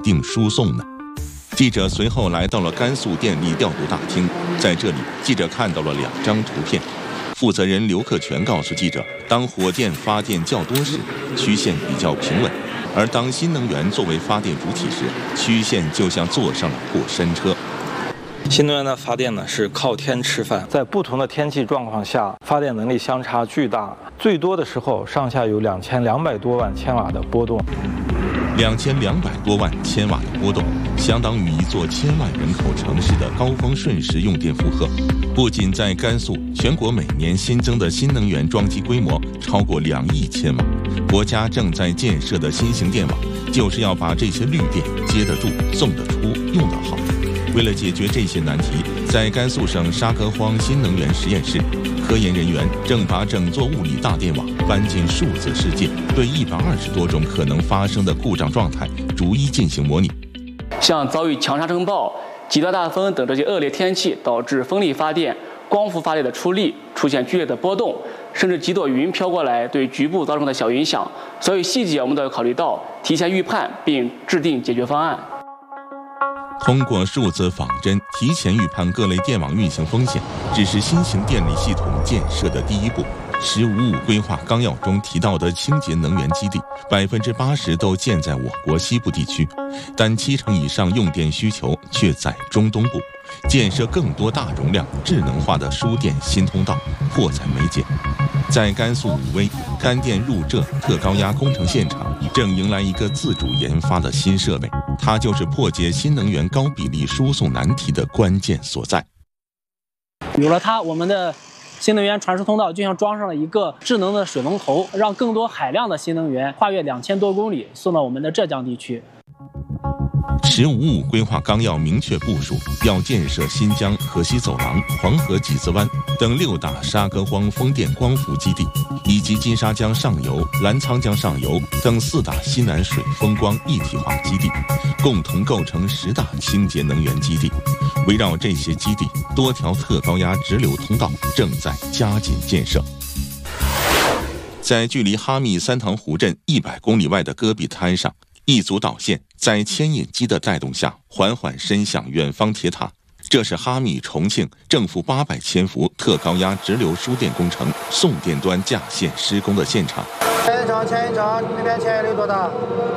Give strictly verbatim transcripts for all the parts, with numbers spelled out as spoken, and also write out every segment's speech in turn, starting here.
定输送呢？记者随后来到了甘肃电力调度大厅，在这里，记者看到了两张图片。负责人刘克全告诉记者，当火电发电较多时，曲线比较平稳；而当新能源作为发电主体时，曲线就像坐上了过山车。 新能源的发电呢是靠天吃饭，在不同的天气状况下，发电能力相差巨大，最多的时候上下有两千两百多万千瓦的波动。 两千两百多万千瓦的波动，相当于一座千万人口城市的高峰瞬时用电负荷。不仅在甘肃，全国每年新增的新能源装机规模超过两亿千瓦。国家正在建设的新型电网，就是要把这些绿电接得住、送得出、用得好。为了解决这些难题，在甘肃省沙河荒新能源实验室，科研人员正把整座物理大电网搬进数字世界，对一百二十多种可能发生的故障状态逐一进行模拟。 像遭遇强沙尘暴、极端大风等这些恶劣天气导致风力发电、光伏发电的出力出现剧烈的波动，甚至几朵云飘过来对局部造成的小影响，所有细节我们都要考虑到，提前预判并制定解决方案。 通过数字仿真提前预判各类电网运行风险，只是新型电力系统建设的第一步。十五五规划纲要中提到的清洁能源基地，百分之八十都建在我国西部地区，但七成以上用电需求却在中东部。建设更多大容量、智能化的输电新通道迫在眉睫。在甘肃武威，干电入浙特高压工程现场正迎来一个自主研发的新设备，它就是破解新能源高比例输送难题的关键所在。 有了它，我们的新能源传输通道就像装上了一个智能的水龙头，让更多海量的新能源跨越两千多公里送到我们的浙江地区。 十五五规划纲要明确部署，要建设新疆河西走廊、黄河几子湾等六大沙河荒风电光伏基地，以及金沙江上游、澜沧江上游等四大西南水风光一体化基地，共同构成十大清洁能源基地。围绕这些基地，多条特高压直流通道正在加紧建设。在距离哈密三塘湖镇一百公里外的戈壁滩上，一组导线在牵引机的带动下缓缓伸向远方铁塔。这是哈密重庆正负八百千伏特高压直流输电工程送电端架线施工的现场。 前一张，前一张，那边前力多大？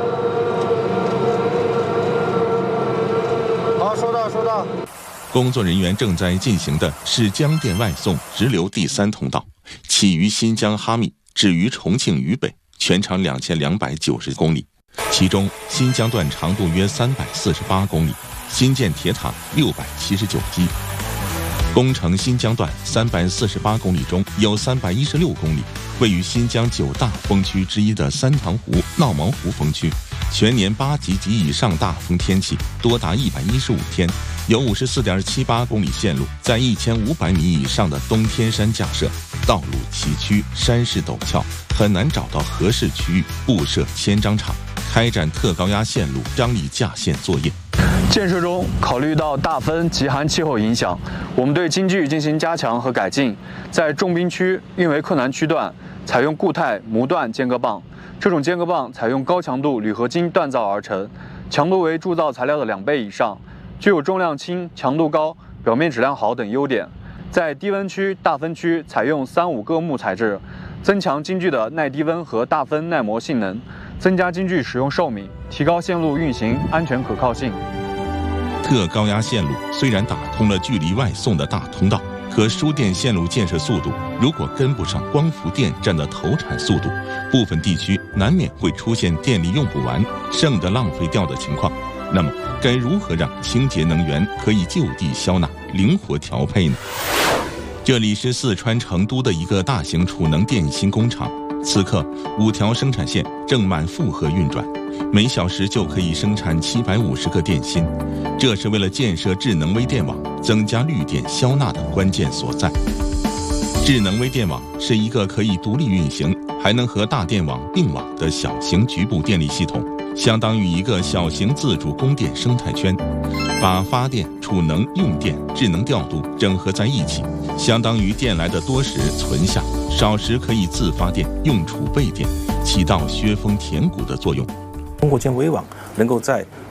好，收到，收到。 工作人员正在进行的是江电外送直流第三通道，起于新疆哈密，止于重庆渝北，全长两千两百九十公里。其中新疆段长度约三百四十八公里，新建铁塔六百七十九基。工程新疆段三百四十八公里中有三百一十六公里位于新疆九大风区之一的三塘湖、闹毛湖风区，全年八级及以上大风天气多达一百一十五天，有 五十四点七八公里线路在一千五百米以上的东天山架设，道路崎岖，山势陡峭，很难找到合适区域布设千张场，开展特高压线路张力架线作业。 建设中考虑到大风极寒气候影响，我们对京距进行加强和改进。在重冰区、运维困难区段，采用固态模段间隔棒。这种间隔棒采用高强度铝合金锻造而成，强度为铸造材料的两倍以上，具有重量轻、强度高、表面质量好等优点。在低温区、大风区采用三五铬木材质，增强京距的耐低温和大风耐磨性能，增加京距使用寿命，提高线路运行安全可靠性。 特高压线路虽然打通了距离外送的大通道，可输电线路建设速度如果跟不上光伏电站的投产速度，部分地区难免会出现电力用不完、剩的浪费掉的情况。那么，该如何让清洁能源可以就地消纳、灵活调配呢？这里是四川成都的一个大型储能电芯工厂，此刻五条生产线正满负荷运转，每小时就可以生产七百五十个电芯。这是为了建设智能微电网、增加绿电消纳的关键所在。智能微电网是一个可以独立运行，还能和大电网并网的小型局部电力系统，相当于一个小型自主供电生态圈，把发电、储能、用电、智能调度整合在一起，相当于电来的多时存下，少时可以自发电用储备电，起到削峰填谷的作用。 通过建微网，能够在